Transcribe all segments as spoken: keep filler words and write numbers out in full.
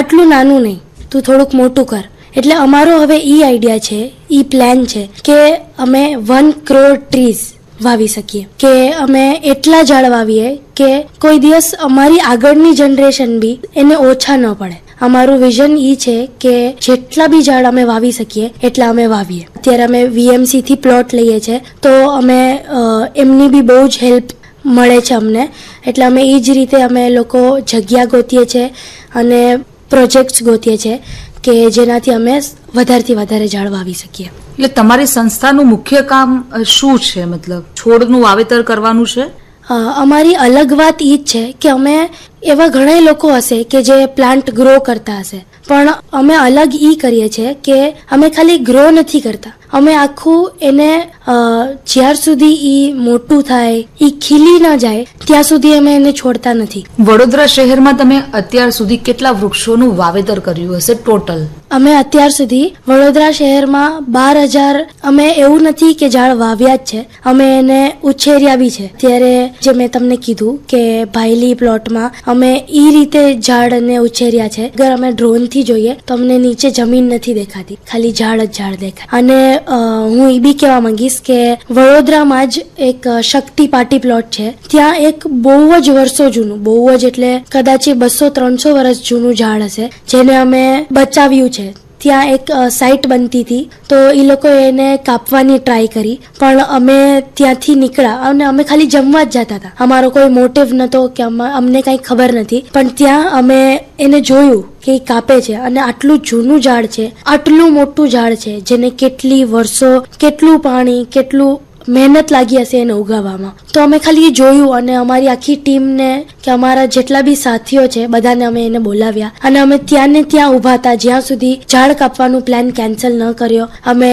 આટલું નાનું નહીં, તું થોડુંક મોટું કર. એટલે અમારો હવે ઈ આઈડિયા છે, ઈ પ્લાન છે કે અમે વન કરોડ ટ્રીઝ વાવી શકીએ, કે અમે એટલા ઝાડ વાવીએ કે કોઈ દિવસ અમારી આગળની જનરેશન બી એને ઓછા ન પડે. અમારું વિઝન ઈ છે કે જેટલા બી ઝાડ અમે વાવી શકીએ એટલા અમે વાવીએ. અત્યારે અમે વીએમસી થી પ્લોટ લઈએ છીએ, તો અમે એમની બી બહુ જ હેલ્પ મળે છે અમને. એટલે અમે એ જ રીતે અમે લોકો જગ્યા ગોતીએ છીએ અને પ્રોજેક્ટ્સ ગોતીએ છીએ કે જેનાથી અમે વધારેથી વધારે ઝાડ વાવી શકીએ. એટલે તમારી સંસ્થાનું મુખ્ય કામ શું છે? મતલબ છોડનું વાવેતર કરવાનું છે? અમારી અલગ વાત ઈ જ છે કે અમે એવા ઘણા લોકો હશે કે જે પ્લાન્ટ ગ્રો કરતા હશે, પણ અમે અલગ ઈ કરીએ છીએ કે અમે ખાલી ગ્રો નથી કરતા, અમે આખું એને જ્યાર સુધી ઈ મોટું થાય, ઈ ખીલી ન જાય ત્યાં સુધી અમે એને છોડતા નથી. વડોદરા શહેરમાં તમે અત્યાર સુધી કેટલા વૃક્ષોનું વાવેતર કર્યું હશે ટોટલ? અમે અત્યાર સુધી વડોદરા શહેરમાં બાર હજાર અમે એવું નથી કે ઝાડ વાવ્યા જ છે, અમે એને ઉછેર્યા બી છે. ત્યારે જે મેં તમને કીધું કે ભાઈલી પ્લોટમાં અમે ઈ રીતે ઝાડને ઉછેર્યા છે. અગર અમે ડ્રોન થી જોઈએ તો અમને નીચે જમીન નથી દેખાતી, ખાલી ઝાડ જ ઝાડ દેખાય. અને હું એ બી કહેવા માંગીશ કે વડોદરામાં જ એક શક્તિ પાર્ટી પ્લોટ છે, ત્યાં એક બહુ જ વર્ષો જૂનું, બહુ જ એટલે કદાચ બસો ત્રણસો વર્ષ જૂનું ઝાડ હશે જેને અમે બચાવ્યું છે. ત્યાં એક સાઇટ બનતી હતી તો એ લોકો એને કાપવાની ટ્રાય કરી, પણ અમે ત્યાંથી નીકળ્યા અને અમે ખાલી જમવા જ જતા હતા. અમારો કોઈ મોટિવ નતો કે અમને કઈ ખબર નથી, પણ ત્યાં અમે એને જોયું કે એ કાપે છે અને આટલું જૂનું ઝાડ છે, આટલું મોટું ઝાડ છે જેને કેટલી વર્ષો, કેટલું પાણી, કેટલું મહેનત લાગી હશે એને ઉગાવવામાં. તો અમે ખાલી જોયું અને અમારી આખી ટીમને કે અમારા જેટલા બી સાથીઓ છે બધાને અમે એને બોલાવ્યા અને અમે ત્યાં ને ત્યાં ઉભા હતા જ્યાં સુધી ઝાડ કાપવાનું પ્લાન કેન્સલ ન કર્યો. અમે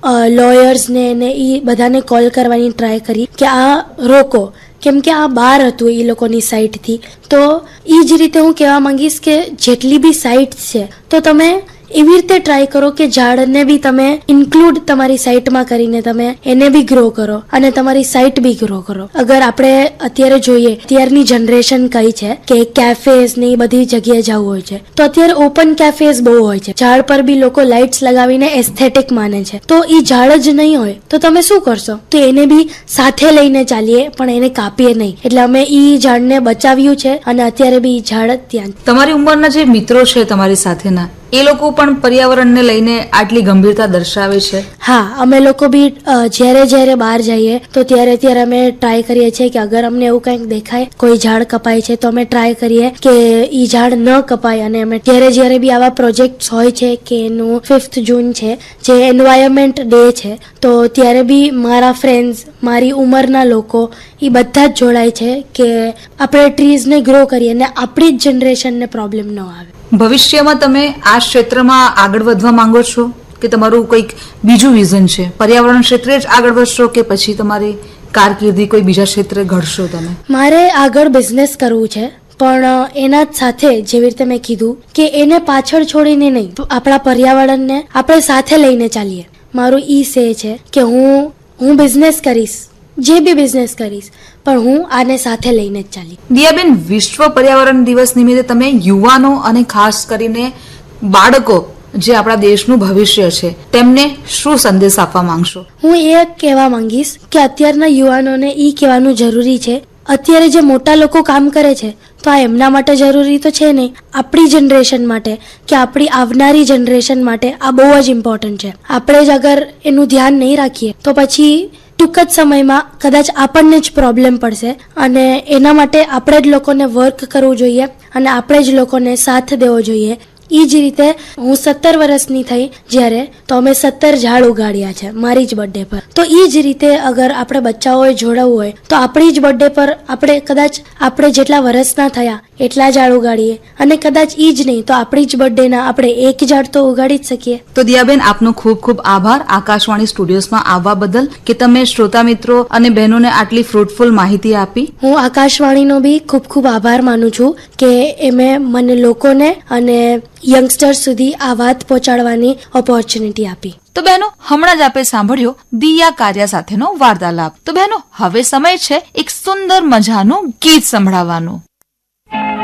લોયર્સ ને એને એ બધાને કોલ કરવાની ટ્રાય કરી કે આ રોકો, કેમ કે આ બહાર હતું એ લોકોની સાઇટ થી. તો એ જ રીતે હું કહેવા માંગીશ કે જેટલી બી સાઇટ છે તો તમે એવી રીતે ટ્રાય કરો કે ઝાડને બી તમે ઇન્ક્લુડ તમારી સાઇટમાં કરીને તમે એને બી ગ્રો કરો અને તમારી સાઇટ બી ગ્રો કરો. અગર આપણે અત્યારે જોઈએ અત્યારની જનરેશન કઈ છે કે કેફેઝ ને એ બધી જગ્યાએ જવું હોય છે, તો અત્યારે ઓપન કેફેઝ બહુ હોય છે, ઝાડ પર બી લોકો લાઇટ્સ લગાવીને એસ્થેટિક માને છે. તો એ ઝાડ જ નહીં હોય તો તમે શું કરશો? તો એને બી સાથે લઈને ચાલીએ પણ એને કાપીએ નહીં. એટલે અમે ઈ ઝાડને બચાવ્યું છે અને અત્યારે બી ઝાડ ત્યાં. તમારી ઉંમરના જે મિત્રો છે તમારી સાથેના, એ લોકો પણ પર્યાવરણને લઈને આટલી ગંભીરતા દર્શાવે છે? હા, અમે લોકો બી જયારે જયારે બહાર જઈએ તો ત્યારે ત્યારે અમે ટ્રાય કરીએ છીએ કે અગર અમને એવું કંઈક દેખાય કોઈ ઝાડ કપાય છે તો અમે ટ્રાય કરીએ કે ઈ ઝાડ ન કપાય. અને અમે જયારે જયારે બી આવા પ્રોજેક્ટ હોય છે કે એનું ફિફ્થ જૂન છે જે એન્વાયરમેન્ટ ડે છે, તો ત્યારે બી મારા ફ્રેન્ડ્સ, મારી ઉંમરના લોકો એ બધા જ જોડાય છે કે આપણે ટ્રીઝને ગ્રો કરીએ અને આપણી જ જનરેશનને પ્રોબ્લેમ ન આવે. ભવિષ્યમાં તમે આ ક્ષેત્રમાં આગળ વધવા માંગો છો કે તમારું કંઈક બીજું વિઝન છે? પર્યાવરણ ક્ષેત્રે જ આગળ વધશો કે પછી તમારી કારકિર્દી કોઈ બીજા ક્ષેત્રે ઘડશો તમે? મારે આગળ બિઝનેસ કરવું છે, પણ એના જ સાથે જેવી રીતે મેં કીધું કે એને પાછળ છોડીને નહીં, આપણા પર્યાવરણને આપણે સાથે લઈને ચાલીએ. મારું ઈ સે છે કે હું હું બિઝનેસ કરીશ, જે બી બિઝનેસ કરીશ, પણ હું આને સાથે લઈને જ ચાલી. દિયાબેન, વિશ્વ પર્યાવરણ દિવસ નિમિત્તે તમે યુવાનો અને ખાસ કરીને બાળકો જે આપણા દેશનું ભવિષ્ય છે તેમને શું સંદેશ આપવા માંગશો? હું એ કહેવા માંગીશ કે અત્યારના યુવાનોને ઈ કહેવાનું જરૂરી છે, અત્યારે જે મોટા લોકો કામ કરે છે તો આ એમના માટે જરૂરી તો છે નહીં, આપણી જનરેશન માટે કે આપણી આવનારી જનરેશન માટે આ બહુ જ ઇમ્પોર્ટન્ટ છે. આપણે જ અગર એનું ધ્યાન નહીં રાખીએ તો પછી ટૂંક જ સમયમાં કદાચ આપણને જ પ્રોબ્લેમ પડશે અને એના માટે આપણે જ લોકોને વર્ક કરવું જોઈએ અને આપણે જ લોકોને સાથ દેવો જોઈએ. એ જ રીતે હું સત્તર વર્ષની થઈ જ્યારે તો અમે સત્તર ઝાડ ઉગાડ્યા છે મારી જ બર્થડે પર. તો એ જ રીતે અગર આપણે બચ્ચાઓએ જોડાવવું હોય તો આપણી જ બર્થડે પર આપણે કદાચ આપણે જેટલા વર્ષના થયા એટલા ઝાડ ઉગાડીએ અને કદાચ એ જ નહીં તો આપણી જ બર્થડે ના આપણે એક ઝાડ તો ઉગાડી જ શકીએ. તો દિયાબેન, આપનો ખૂબ ખૂબ આભાર આકાશવાણી સ્ટુડિયોઝમાં આવવા બદલ, કે તમે શ્રોતા મિત્રો અને બહેનોને આટલી ફ્રૂટફુલ માહિતી આપી. હું આકાશવાણીનો બી ખૂબ ખૂબ આભાર માનું છું કે એમે મને લોકોને અને યંગસ્ટર્સ સુધી આ વાત પહોંચાડવાની ઓપોર્ચ્યુનિટી આપી. તો બહેનો, હમણાં જ આપે સાંભળ્યો દિયા કાર્યા સાથેનો વાર્તાલાપ. તો બહેનો, હવે સમય છે એક સુંદર મજાનું ગીત સંભળાવવાનું.